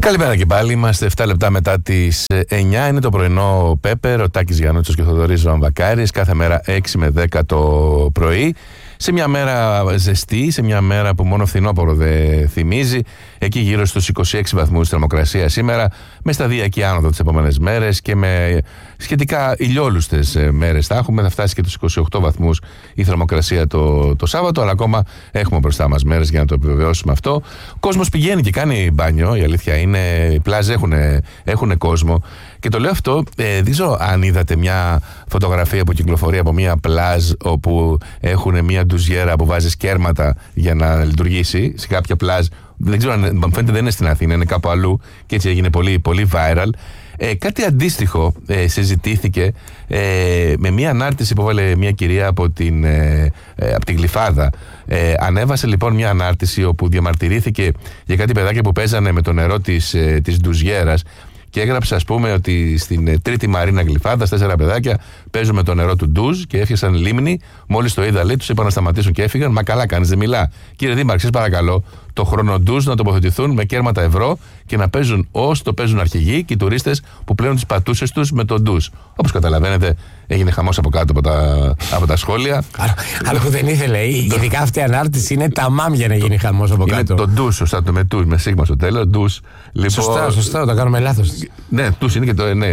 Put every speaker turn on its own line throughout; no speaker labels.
Καλημέρα και πάλι. Είμαστε 7 λεπτά μετά τις 9. Είναι το πρωινό Πέπερ. Ο Τάκης Γιαννούτσος και ο Θοδωρής Βαμβακάρης. Κάθε μέρα 6 με 10 το πρωί. Σε μια μέρα ζεστή, σε μια μέρα που μόνο φθινόπωρο δεν θυμίζει. Εκεί γύρω στους 26 βαθμούς θερμοκρασία σήμερα. Με σταδιακή άνοδο τις επόμενες μέρες και με σχετικά ηλιόλουστες μέρες θα έχουμε. Θα φτάσει και τους 28 βαθμούς η θερμοκρασία το Σάββατο. Αλλά ακόμα έχουμε μπροστά μας μέρες για να το επιβεβαιώσουμε αυτό. Ο κόσμος πηγαίνει και κάνει μπάνιο. Η αλήθεια είναι, οι πλάζ έχουν κόσμο. Και το λέω αυτό, δεν ξέρω αν είδατε μια φωτογραφία που κυκλοφορεί από μια πλάζ όπου έχουν μια ντουζιέρα που βάζει κέρματα για να λειτουργήσει σε κάποια πλάζ. Δεν ξέρω αν φαίνεται δεν είναι στην Αθήνα, είναι κάπου αλλού και έτσι έγινε πολύ, πολύ viral. Κάτι αντίστοιχο συζητήθηκε με μια ανάρτηση που έβαλε μια κυρία από την Γλυφάδα. Ανέβασε λοιπόν μια ανάρτηση όπου διαμαρτυρήθηκε για κάτι παιδάκια που παίζανε με το νερό της ντουζιέρας. Και έγραψε, ας πούμε, ότι στην Τρίτη Μαρίνα Γλυφάδας 4 παιδάκια παίζουν με το νερό του ντουζ και έφτιαξαν λίμνη. Μόλις το είδα, λέει, τους είπαν να σταματήσουν και έφυγαν. Μα καλά κάνεις, δεν μιλά. Κύριε Δήμαρχε, σας παρακαλώ, το χρόνο ντουζ να τοποθετηθούν με κέρματα ευρώ και να παίζουν όσο το παίζουν αρχηγοί και οι τουρίστες που πλένουν τις πατούσες τους με το ντουζ. Όπως καταλαβαίνετε, έγινε χαμός από κάτω από τα σχόλια.
Αλλά που δεν ήθελε. Ειδικά αυτή η ανάρτηση είναι ταμάμ για να γίνει χαμός από κάτω.
Είναι το ντουζ, σωστά, το με σίγμα στο τέλος. Λοιπόν,
σωστά, το κάνουμε λάθος.
Ναι, ντουζ είναι και το. Ναι.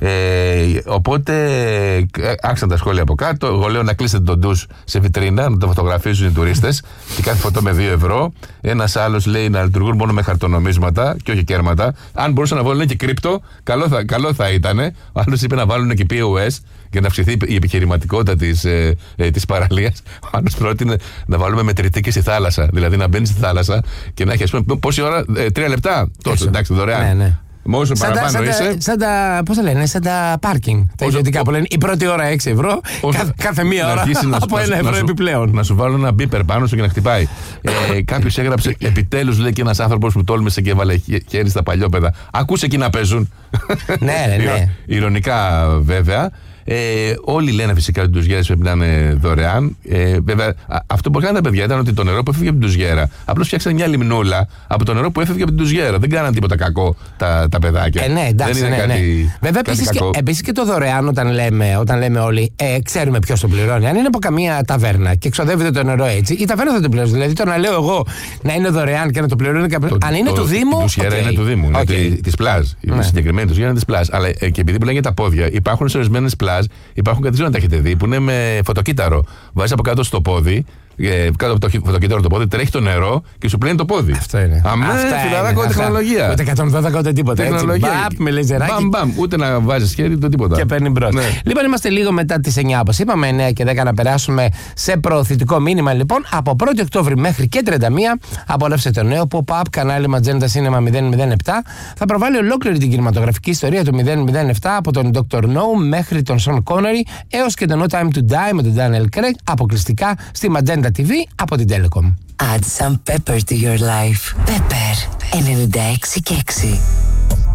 Οπότε άρχισαν τα σχόλια από κάτω. Εγώ λέω να κλείσετε τον ντουζ σε βιτρίνα, να το φωτογραφίζουν οι τουρίστες και κάθε φωτό με 2 ευρώ. Ένας άλλος λέει να λειτουργούν μόνο με χαρτονομίσματα και όχι κέρματα. Αν μπορούσαν να βάλουν και κρύπτο, καλό θα ήταν. Ο άλλος είπε να βάλουν και POS για να αυξηθεί η επιχειρηματικότητα της παραλίας. Ο άλλος πρότεινε να βάλουμε μετρητή και στη θάλασσα. Δηλαδή να μπαίνει στη θάλασσα και να έχει, ας πούμε, πόση ώρα, 3 λεπτά. Τόσο, εντάξει, δωρεάν.
Ναι.
Όσο παραπάνω είσαι.
Πώς τα λένε, σαν τα πάρκινγκ. Τα ιδιωτικά που λένε η πρώτη ώρα 6 ευρώ, κάθε μία ώρα από 1 ευρώ επιπλέον.
Να σου βάλω ένα μπίπερ πάνω σου και να χτυπάει. Κάποιος έγραψε, επιτέλους, λέει, και ένας άνθρωπος που τόλμησε και έβαλε χέρι στα παλιόπαιδα. Ακούσε εκεί να παίζουν.
Ναι.
Ηρωνικά βέβαια. Όλοι λένε φυσικά ότι οι ντουζιέρες πρέπει να είναι δωρεάν. Βέβαια, αυτό που έκαναν τα παιδιά ήταν ότι το νερό που έφυγε από την ντουζιέρα, απλώς φτιάξαν μια λιμνούλα από το νερό που έφυγε από την ντουζιέρα. Δεν κάναν τίποτα κακό τα παιδάκια.
Ναι, εντάξει. Δεν είναι κάτι. Βέβαια, επίσης και το δωρεάν, όταν λέμε όλοι, ξέρουμε ποιος το πληρώνει. Αν είναι από καμία ταβέρνα και εξοδεύεται το νερό έτσι, η ταβέρνα θα το πληρώσει. Δηλαδή, το να λέω εγώ να είναι δωρεάν και να το πληρώνει κάποιος. Αν είναι του Δήμου.
Η ντουζιέρα είναι του Δήμου. Τη πλάζ. Η συγκεκριμένη ντουζιέρα είναι τη πλάζ. Αλλά και επειδή πουλάνε τα πόδια, υπάρχουν σε ορισμένες πλάζ. Υπάρχουν κάτι, δεν ξέρω αν τα έχετε δει, που είναι με φωτοκύτταρο. Βάζεις από κάτω στο πόδι, κάτω από το φωτοκύτταρο το πόδι, τρέχει το νερό και σου πλένει το πόδι.
Αυτό είναι.
Φιλαράκο, τεχνολογία.
Ούτε 112 ούτε τίποτα.
Τεχνολογία.
Με λέιζεράκι.
Μπαμ, ούτε να βάζεις χέρι, ούτε τίποτα.
Και παίρνει μπρος. Ναι. Λοιπόν, είμαστε λίγο μετά τις 9, όπως είπαμε, 9 και 10 να περάσουμε σε προωθητικό μήνυμα. Λοιπόν, από 1η Οκτώβρη μέχρι και 31, απολαύστε το νέο pop-up κανάλι Magenta Cinema 007. Θα προβάλλει ολόκληρη την κινηματογραφική ιστορία του 007 από τον Dr. No μέχρι τον Sean Connery έως και το No Time to Die με τον Daniel Craig αποκλειστικά στη Magenta TV από την Telecom.
Add some pepper to your life. Pepper 96 και 6.